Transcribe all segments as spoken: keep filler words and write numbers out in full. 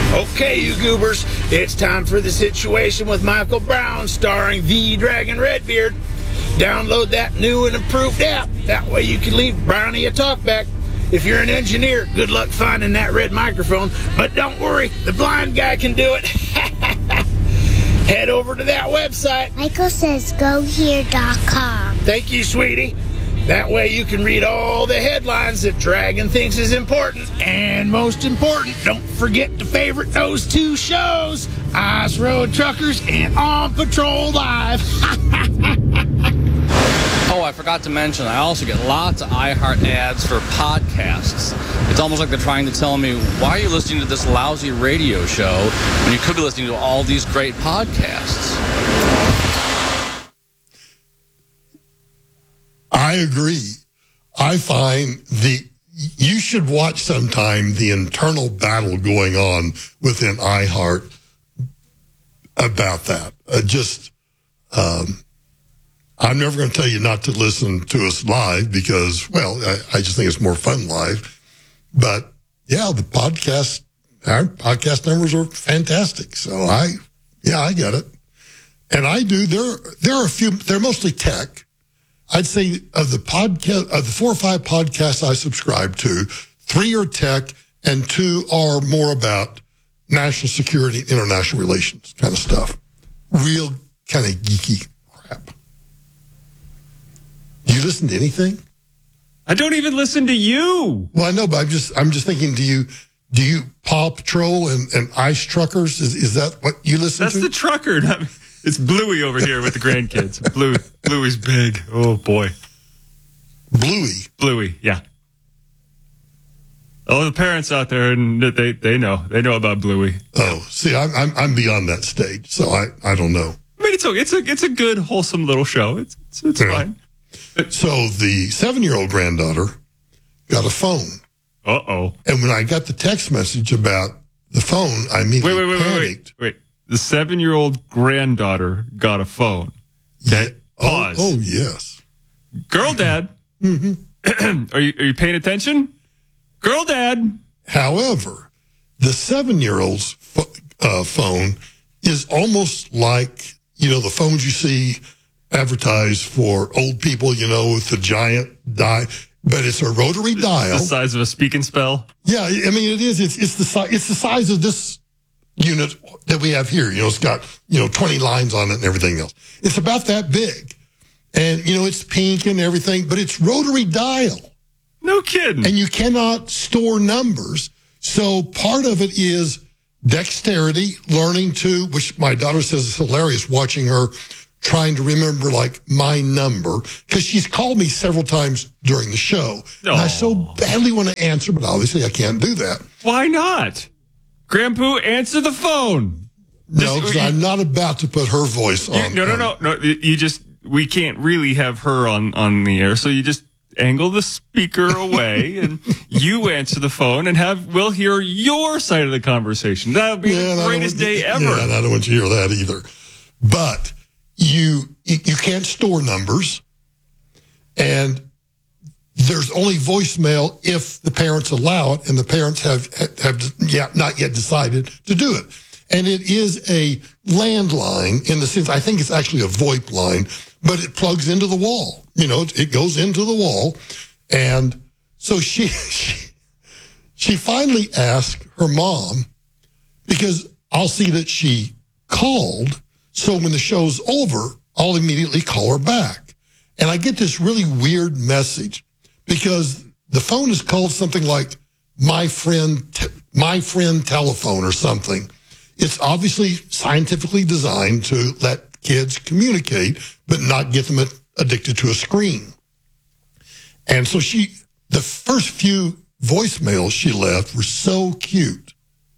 Okay, you goobers, it's time for The Situation with Michael Brown, starring the Dragon Redbeard. Download that new and improved app. That way you can leave Brownie a talkback. If you're an engineer, good luck finding that red microphone. But don't worry, the blind guy can do it. Head over to that website. Michael says go here dot com. Thank you, sweetie. That way you can read all the headlines that Dragon thinks is important. And most important, don't forget to favorite those two shows, Ice Road Truckers and On Patrol Live. Oh, I forgot to mention, I also get lots of iHeart ads for podcasts. It's almost like they're trying to tell me, why are you listening to this lousy radio show when you could be listening to all these great podcasts? I agree. I find the you should watch sometime the internal battle going on within iHeart about that. Uh, just, um, I'm never going to tell you not to listen to us live because, well, I, I just think it's more fun live. But yeah, the podcast, our podcast numbers are fantastic. So I, yeah, I get it, and I do. There, there are a few. They're mostly tech. I'd say of the podcast, of the four or five podcasts I subscribe to, three are tech and two are more about national security, international relations kind of stuff. Real kind of geeky crap. Do you listen to anything? I don't even listen to you. Well, I know, but I'm just, I'm just thinking, do you, do you Paw Patrol and, and Ice Truckers? Is, is that what you listen That's to? That's the trucker. It's Bluey over here with the grandkids. Blue, Bluey's big. Oh, boy. Bluey? Bluey, yeah. All the parents out there, and they, they know. They know about Bluey. Oh, see, I'm, I'm, I'm beyond that stage, so I, I don't know. I mean, it's okay. It's a, it's a good, wholesome little show. It's, it's, it's yeah. fine. So the seven-year-old granddaughter got a phone. Uh-oh. And when I got the text message about the phone, I immediately wait, wait, wait, panicked. Wait, wait, wait. The seven-year-old granddaughter got a phone. Okay, yeah. Pause. Oh, oh, yes. Girl dad. Mm-hmm. are you are you paying attention? Girl dad. However, the seven-year-old's uh, phone is almost like, you know, the phones you see advertised for old people, you know, with the giant dial, but it's a rotary dial. The size of a speak and spell. Yeah, I mean, it is. It's it's the size. It's the size of this unit that we have here. You know, it's got, you know, twenty lines on it and everything else. It's about that big. And, you know, it's pink and everything, but it's rotary dial. No kidding. And you cannot store numbers. So part of it is dexterity, learning to, which my daughter says is hilarious, watching her trying to remember, like, my number, because she's called me several times during the show. Oh. And I so badly want to answer, but obviously I can't do that. Why not? Grandpoo, answer the phone. No, because I'm not about to put her voice on. You, no, no, no, no. You just, we can't really have her on, on the air, so you just angle the speaker away and you answer the phone and have, we'll hear your side of the conversation. That would be yeah, the greatest day ever. Yeah, and I don't want you to hear that either. But you, you can't store numbers, and there's only voicemail if the parents allow it, and the parents have have yeah, not yet decided to do it. And it is a landline in the sense, I think it's actually a VoIP line, but it plugs into the wall. You know, it, it goes into the wall. And so she, she, she finally asked her mom, because I'll see that she called, so when the show's over, I'll immediately call her back. And I get this really weird message, because the phone is called something like my friend, te- my friend telephone or something. It's obviously scientifically designed to let kids communicate, but not get them addicted to a screen. And so she, the first few voicemails she left were so cute.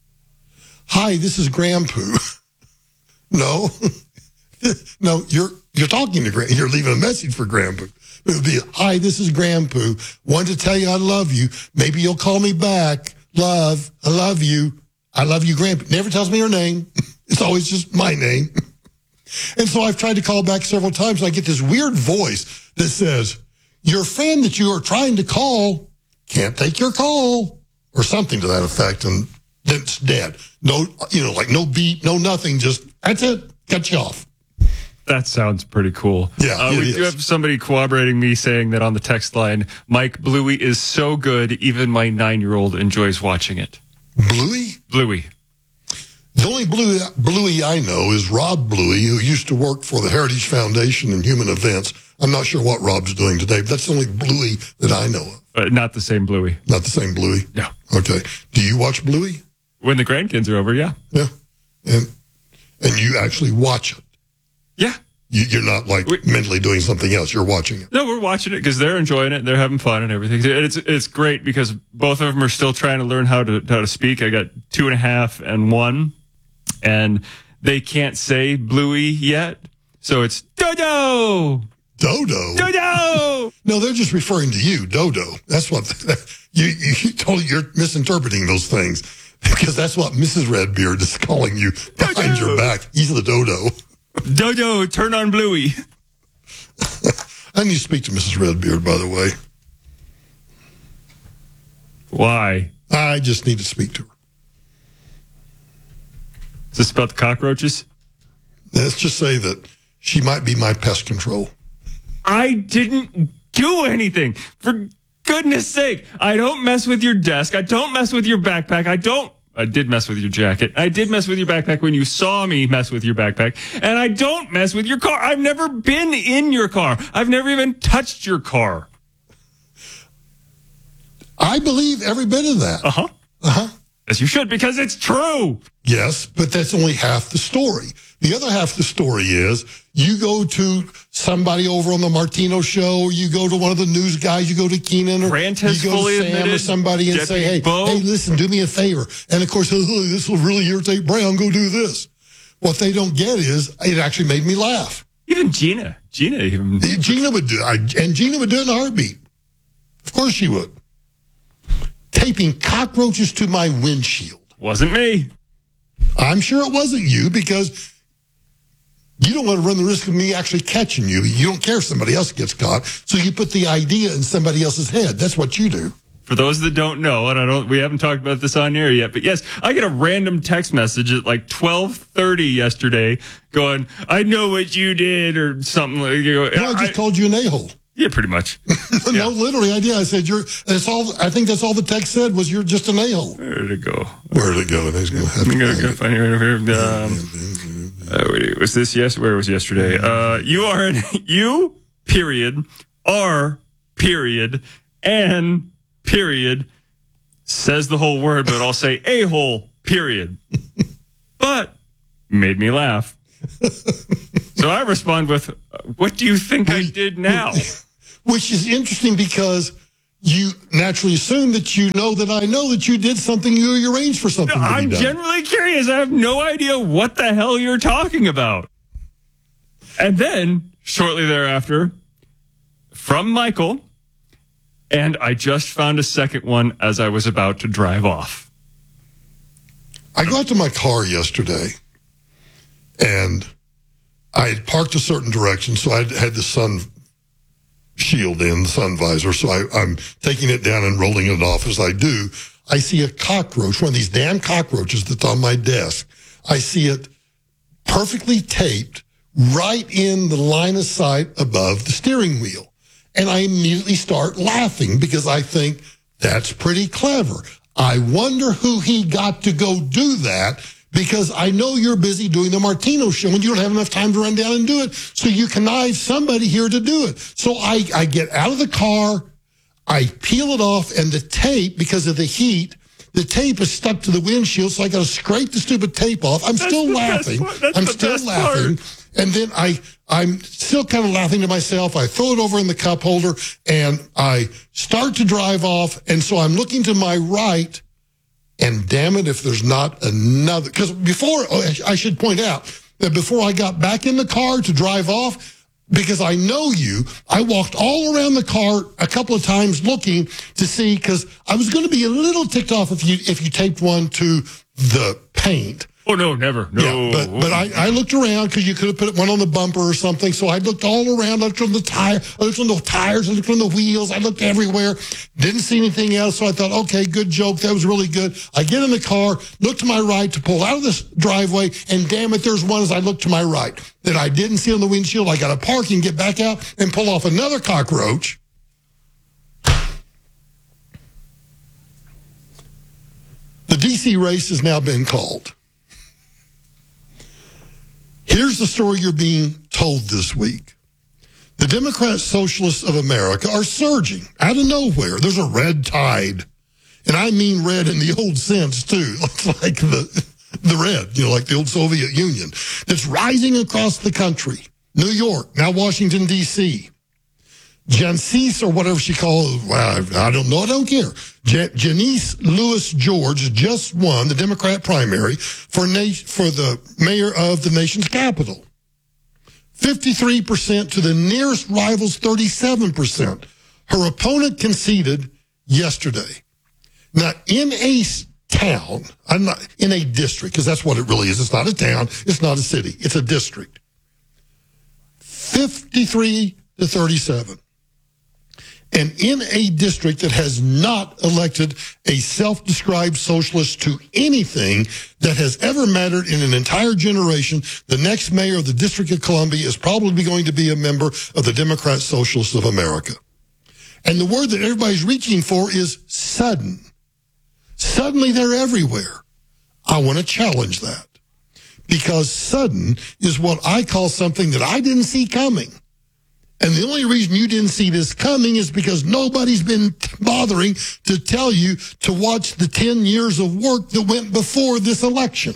Hi, this is Grandpoo. No, no, you're, you're talking to Grand, you're leaving a message for Grandpoo. It would be, hi, this is Grandpoo. Wanted to tell you I love you. Maybe you'll call me back. Love, I love you. I love you, Grandpoo. Never tells me her name. It's always just my name. And so I've tried to call back several times. And I get this weird voice that says, your friend that you are trying to call can't take your call, or something to that effect. And then it's dead. No, you know, like no beat, no nothing. Just that's it. Cut you off. That sounds pretty cool. Yeah, uh, it we is. do have somebody corroborating me saying that on the text line. Mike, Bluey is so good, even my nine-year-old enjoys watching it. Bluey? Bluey. The only Bluey, Bluey I know is Rob Bluey, who used to work for the Heritage Foundation and Human Events. I'm not sure what Rob's doing today, but that's the only Bluey that I know of. Uh, not the same Bluey. Not the same Bluey? No. Okay. Do you watch Bluey? When the grandkids are over, yeah. Yeah. And and you actually watch it. Yeah. You, you're not like We- mentally doing something else. You're watching it. No, we're watching it because they're enjoying it. They're having fun and everything. And It's it's great because both of them are still trying to learn how to how to speak. I got two and a half and one, and they can't say Bluey yet. So it's Dodo, Dodo? Dodo. No, they're just referring to you, Dodo. That's what you, you totally, you're misinterpreting those things because that's what Missus Redbeard is calling you behind Dodo. your back. He's the Dodo. Dodo, turn on Bluey. I need to speak to Missus Redbeard, by the way. Why? I just need to speak to her. Is this about the cockroaches? Let's just say that she might be my pest control. I didn't do anything. For goodness sake, I don't mess with your desk. I don't mess with your backpack. I don't. I did mess with your jacket. I did mess with your backpack when you saw me mess with your backpack. And I don't mess with your car. I've never been in your car. I've never even touched your car. I believe every bit of that. Uh huh. Uh huh. Yes, you should, because it's true. Yes, but that's only half the story. The other half of the story is you go to somebody over on the Martino show, you go to one of the news guys, you go to Keenan, or Grant has you go fully to Sam or admitted, somebody and say, Deputy hey, Bo- hey, listen, do me a favor. And of course, oh, this will really irritate Brown, go do this. What they don't get is it actually made me laugh. Even Gina. Gina even. Gina would do it, and Gina would do it in a heartbeat. Of course she would. Taping cockroaches to my windshield. Wasn't me. I'm sure it wasn't you because you don't want to run the risk of me actually catching you. You don't care if somebody else gets caught, so you put the idea in somebody else's head. That's what you do. For those that don't know, and I don't, we haven't talked about this on air yet, but yes, I get a random text message at like twelve thirty yesterday going, I know what you did, or something like, you know, No, I just I- called you an a-hole. yeah, pretty much. No, literally, I did. I said, you're, that's all, I think that's all the text said was you're just an a-hole. Where did it go? Where did it go? And he's going to have I'm to gonna find go it. find it right over here. Um, uh, wait, was this yes? Where was yesterday? Uh, you are an you period are period and period says the whole word, but I'll say a hole period. But made me laugh. So I respond with, "What do you think I did now?" Which is interesting because you naturally assume that you know that I know that you did something, you arranged for something to be I'm done. genuinely curious. I have no idea what the hell you're talking about. And then, shortly thereafter, from Michael, and I just found a second one as I was about to drive off. I got to my car yesterday, and I had parked a certain direction, so I had the sun shield in, the sun visor, so I, I'm taking it down and rolling it off. As I do, I see a cockroach, one of these damn cockroaches that's on my desk. I see it perfectly taped right in the line of sight above the steering wheel. And I immediately start laughing because I think that's pretty clever. I wonder who he got to go do that, because I know you're busy doing the Martino show and you don't have enough time to run down and do it. So you connive somebody here to do it. So I, I get out of the car, I peel it off, and the tape, because of the heat, the tape is stuck to the windshield, so I got to scrape the stupid tape off. I'm That's still the best laughing. part. That's I'm the still best laughing. part. And then I, I'm still kind of laughing to myself. I throw it over in the cup holder, and I start to drive off. And so I'm looking to my right, and damn it if there's not another. Because before, oh, I should point out that before I got back in the car to drive off, because I know you, I walked all around the car a couple of times looking to see, because I was going to be a little ticked off if you if you taped one to the paint. Oh, no, never. No. Yeah, but but I, I looked around because you could have put one on the bumper or something. So I looked all around. I looked on the tire. I looked on the tires. I looked on the wheels. I looked everywhere. Didn't see anything else. So I thought, okay, good joke. That was really good. I get in the car, look to my right to pull out of this driveway, and damn it, there's one as I look to my right that I didn't see on the windshield. I got to park and get back out and pull off another cockroach. The D C race has now been called. Here's the story you're being told this week. The Democrat Socialists of America are surging out of nowhere. There's a red tide. And I mean red in the old sense, too. It's like the, the red, you know, like the old Soviet Union. That's rising across the country. New York, now Washington, D C Janice, or whatever she calls, well, I don't know, I don't care. Janice Lewis George just won the Democrat primary for na- for the mayor of the nation's capital. fifty-three percent to the nearest rival's thirty-seven percent. Her opponent conceded yesterday. Now, in a town, I'm not in a district, because that's what it really is. It's not a town. It's not a city. It's a district. fifty-three to thirty-seven. And in a district that has not elected a self-described socialist to anything that has ever mattered in an entire generation, the next mayor of the District of Columbia is probably going to be a member of the Democrat Socialists of America. And the word that everybody's reaching for is sudden. Suddenly they're everywhere. I want to challenge that. Because sudden is what I call something that I didn't see coming. And the only reason you didn't see this coming is because nobody's been bothering to tell you to watch the ten years of work that went before this election.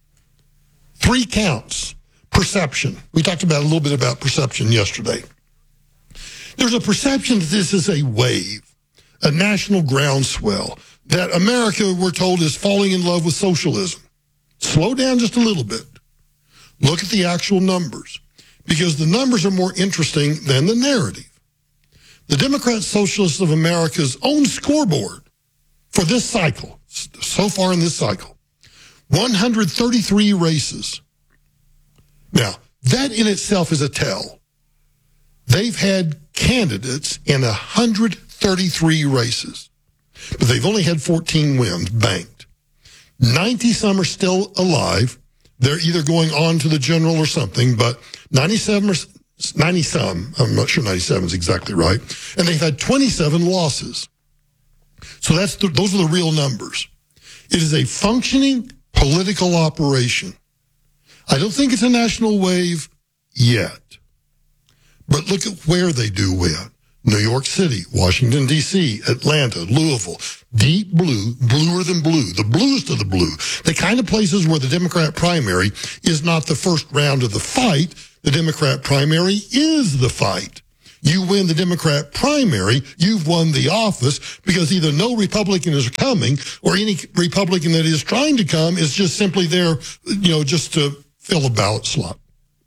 Three counts. Perception. We talked about a little bit about perception yesterday. There's a perception that this is a wave, a national groundswell, that America, we're told, is falling in love with socialism. Slow down just a little bit. Look at the actual numbers, because the numbers are more interesting than the narrative. The Democrat Socialists of America's own scoreboard for this cycle, so far in this cycle, one hundred thirty-three races. Now, that in itself is a tell. They've had candidates in one hundred thirty-three races, but they've only had fourteen wins banked. ninety-some are still alive. They're either going on to the general or something, but ninety-seven or ninety-some, I'm not sure ninety-seven is exactly right, and they've had twenty-seven losses. So that's the, those are the real numbers. It is a functioning political operation. I don't think it's a national wave yet. But look at where they do win. New York City, Washington, D C, Atlanta, Louisville, deep blue, bluer than blue, the bluest of the blue, the kind of places where the Democrat primary is not the first round of the fight. The Democrat primary is the fight. You win the Democrat primary, you've won the office, because either no Republican is coming or any Republican that is trying to come is just simply there, you know, just to fill a ballot slot.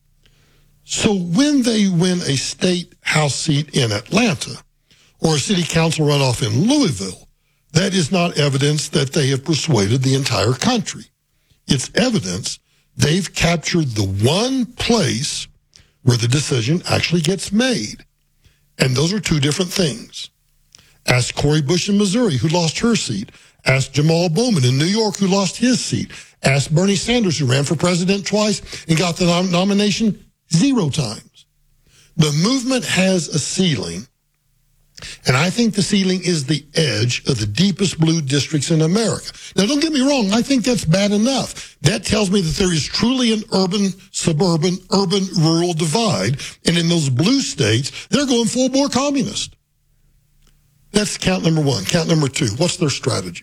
So when they win a state house seat in Atlanta or a city council runoff in Louisville, that is not evidence that they have persuaded the entire country. It's evidence they've captured the one place where the decision actually gets made. And those are two different things. Ask Cori Bush in Missouri, who lost her seat. Ask Jamal Bowman in New York, who lost his seat. Ask Bernie Sanders, who ran for president twice and got the nom- nomination zero times. The movement has a ceiling, and I think the ceiling is the edge of the deepest blue districts in America. Now, don't get me wrong. I think that's bad enough. That tells me that there is truly an urban, suburban, urban, rural divide, and in those blue states, they're going full-bore communist. That's count number one. Count number two, what's their strategy?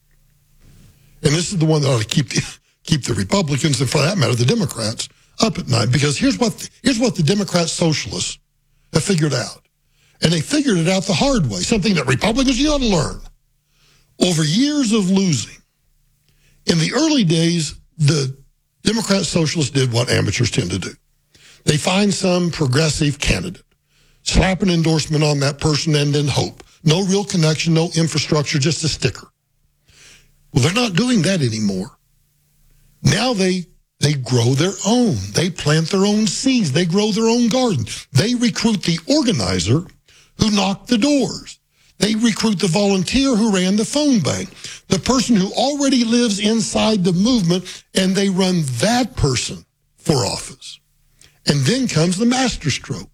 And this is the one that ought to keep the, keep the Republicans, and for that matter, the Democrats, up at night, because here's what here's what the Democrat Socialists have figured out. And they figured it out the hard way, something that Republicans, you ought to learn. Over years of losing, in the early days, the Democrat Socialists did what amateurs tend to do. They find some progressive candidate, slap an endorsement on that person, and then hope. No real connection, no infrastructure, just a sticker. Well, they're not doing that anymore. Now they they grow their own. They plant their own seeds. They grow their own garden. They recruit the organizer who knocked the doors. They recruit the volunteer who ran the phone bank, the person who already lives inside the movement, and they run that person for office. And then comes the masterstroke.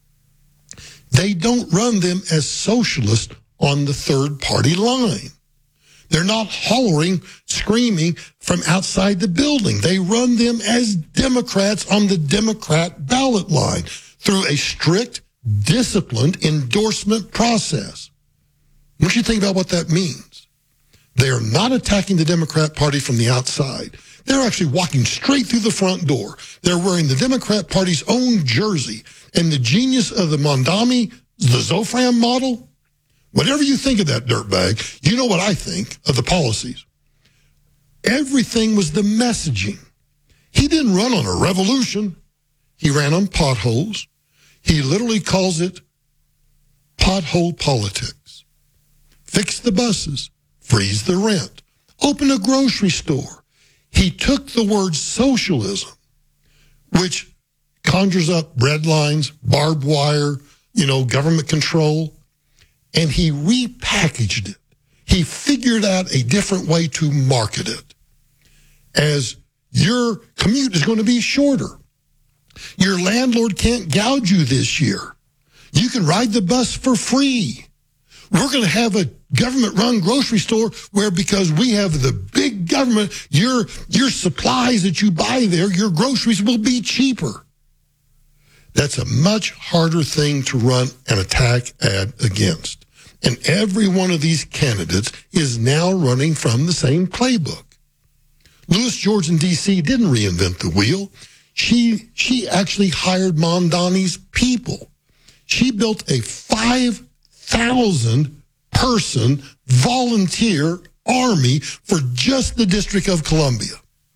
They don't run them as socialists on the third party line. They're not hollering, screaming from outside the building. They run them as Democrats on the Democrat ballot line through a strict, disciplined endorsement process. What do you think about what that means? They are not attacking the Democrat Party from the outside. They're actually walking straight through the front door. They're wearing the Democrat Party's own jersey. And the genius of the Mondami, the Zofran model, whatever you think of that dirtbag, you know what I think of the policies. Everything was the messaging. He didn't run on a revolution. He ran on potholes. He literally calls it pothole politics. Fix the buses, freeze the rent, open a grocery store. He took the word socialism, which conjures up red lines, barbed wire, you know, government control, and he repackaged it. He figured out a different way to market it. As your commute is going to be shorter. Your landlord can't gouge you this year. You can ride the bus for free. We're going to have a government-run grocery store where, because we have the big government, your, your supplies that you buy there, your groceries will be cheaper. That's a much harder thing to run an attack ad against. And every one of these candidates is now running from the same playbook. Louis George in D C didn't reinvent the wheel. She, she actually hired Mondani's people. She built a five thousand person volunteer army for just the District of Columbia.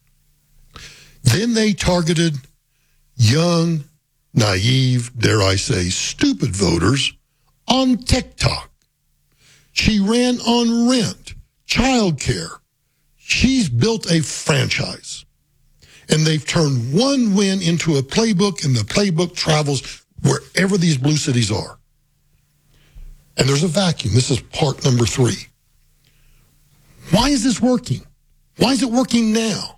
Then they targeted young, naive, dare I say, stupid voters on TikTok. She ran on rent, childcare. She's built a franchise. And they've turned one win into a playbook, and the playbook travels wherever these blue cities are. And there's a vacuum. This is part number three. Why is this working? Why is it working now?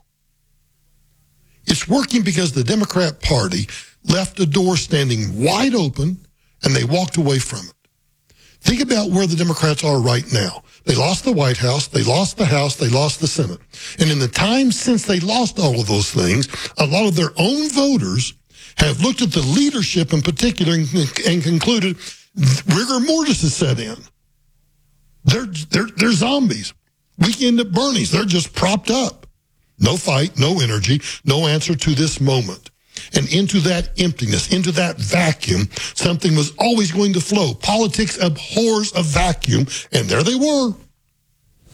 It's working because the Democrat Party left the door standing wide open, and they walked away from it. Think about where the Democrats are right now. They lost the White House, they lost the House, they lost the Senate. And in the time since they lost all of those things, a lot of their own voters have looked at the leadership in particular and, and concluded rigor mortis is set in. They're, they're, they're zombies. Weekend at Bernie's, they're just propped up. No fight, no energy, no answer to this moment. And into that emptiness, into that vacuum, something was always going to flow. Politics abhors a vacuum, and there they were.